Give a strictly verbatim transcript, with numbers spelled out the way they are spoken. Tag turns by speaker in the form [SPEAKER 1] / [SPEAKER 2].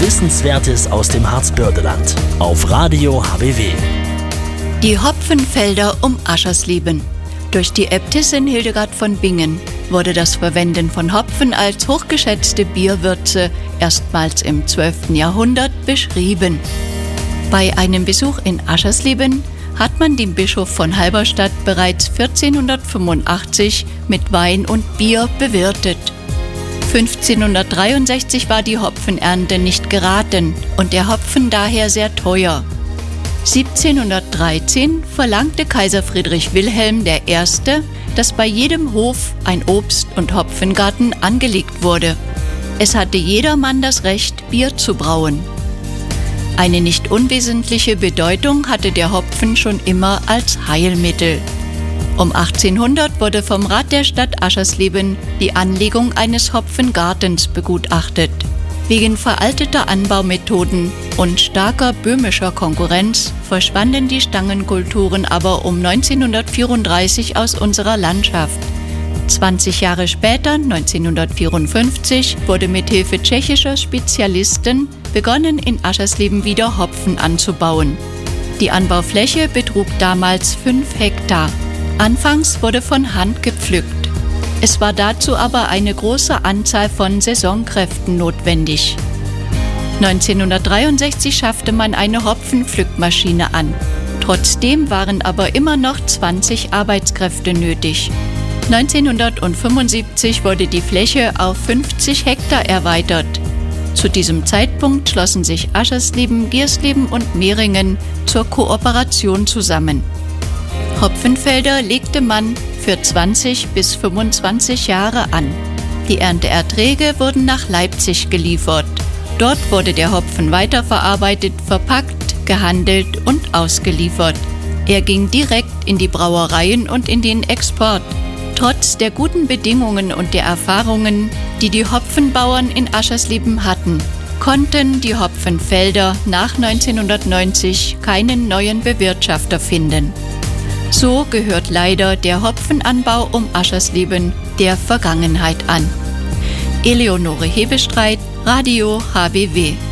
[SPEAKER 1] Wissenswertes aus dem Harzbördeland auf Radio H B W.
[SPEAKER 2] Die Hopfenfelder um Aschersleben. Durch die Äbtissin Hildegard von Bingen wurde das Verwenden von Hopfen als hochgeschätzte Bierwürze erstmals im zwölften Jahrhundert beschrieben. Bei einem Besuch in Aschersleben hat man den Bischof von Halberstadt bereits vierzehnhundertfünfundachtzig mit Wein und Bier bewirtet. fünfzehnhundertdreiundsechzig war die Hopfenernte nicht geraten und der Hopfen daher sehr teuer. siebzehnhundertdreizehn verlangte Kaiser Friedrich Wilhelm der Erste, dass bei jedem Hof ein Obst- und Hopfengarten angelegt wurde. Es hatte jedermann das Recht, Bier zu brauen. Eine nicht unwesentliche Bedeutung hatte der Hopfen schon immer als Heilmittel. Um achtzehnhundert wurde vom Rat der Stadt Aschersleben die Anlegung eines Hopfengartens begutachtet. Wegen veralteter Anbaumethoden und starker böhmischer Konkurrenz verschwanden die Stangenkulturen aber um neunzehnhundertvierunddreißig aus unserer Landschaft. zwanzig Jahre später, neunzehnhundertvierundfünfzig, wurde mithilfe tschechischer Spezialisten begonnen, in Aschersleben wieder Hopfen anzubauen. Die Anbaufläche betrug damals fünf Hektar. Anfangs wurde von Hand gepflückt. Es war dazu aber eine große Anzahl von Saisonkräften notwendig. neunzehnhundertdreiundsechzig schaffte man eine Hopfenpflückmaschine an. Trotzdem waren aber immer noch zwanzig Arbeitskräfte nötig. neunzehnhundertfünfundsiebzig wurde die Fläche auf fünfzig Hektar erweitert. Zu diesem Zeitpunkt schlossen sich Aschersleben, Giersleben und Mehringen zur Kooperation zusammen. Hopfenfelder legte man für zwanzig bis fünfundzwanzig Jahre an. Die Ernteerträge wurden nach Leipzig geliefert. Dort wurde der Hopfen weiterverarbeitet, verpackt, gehandelt und ausgeliefert. Er ging direkt in die Brauereien und in den Export. Trotz der guten Bedingungen und der Erfahrungen, die die Hopfenbauern in Aschersleben hatten, konnten die Hopfenfelder nach neunzehnhundertneunzig keinen neuen Bewirtschafter finden. So gehört leider der Hopfenanbau um Aschersleben der Vergangenheit an. Eleonore Hebestreit, Radio H B W.